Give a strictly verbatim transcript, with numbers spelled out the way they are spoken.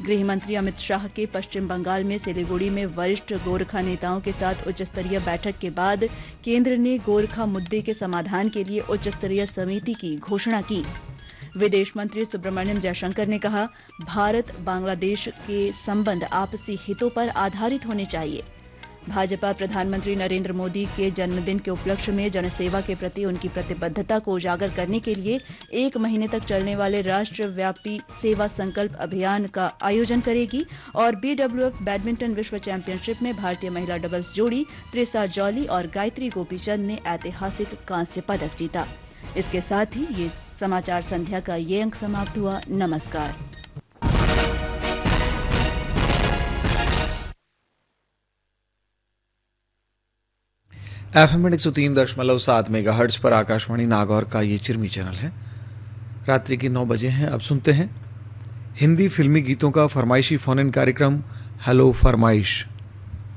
गृह मंत्री अमित शाह के पश्चिम बंगाल में सिलीगुड़ी में वरिष्ठ गोरखा नेताओं के साथ उच्च स्तरीय बैठक के बाद केंद्र ने गोरखा मुद्दे के समाधान के लिए उच्च स्तरीय समिति की घोषणा की। विदेश मंत्री सुब्रमण्यम जयशंकर ने कहा, भारत बांग्लादेश के संबंध आपसी हितों पर आधारित होने चाहिए। भाजपा प्रधानमंत्री नरेंद्र मोदी के जन्मदिन के उपलक्ष्य में जनसेवा के प्रति उनकी प्रतिबद्धता को उजागर करने के लिए एक महीने तक चलने वाले राष्ट्रव्यापी सेवा संकल्प अभियान का आयोजन करेगी। और बीडब्ल्यूएफ बैडमिंटन विश्व चैंपियनशिप में भारतीय महिला डबल्स जोड़ी त्रिसा जॉली और गायत्री गोपीचंद ने ऐतिहासिक कांस्य पदक जीता। इसके साथ ही ये समाचार संध्या का ये अंक समाप्त हुआ। नमस्कार। एफ एम एक सौ तीन दशमलव सात मेगा हर्ट्ज पर आकाशवाणी नागौर का ये चिरमी चैनल है। रात्रि के नौ बजे हैं। अब सुनते हैं हिंदी फिल्मी गीतों का फरमाइशी फोन इन कार्यक्रम हेलो फरमाइश।